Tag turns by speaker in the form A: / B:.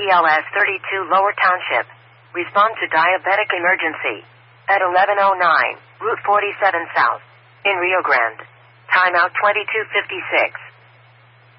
A: BLS 32 Lower Township. Respond to diabetic emergency. At 11:09, Route 47 South. In Rio Grande. Timeout 22:56.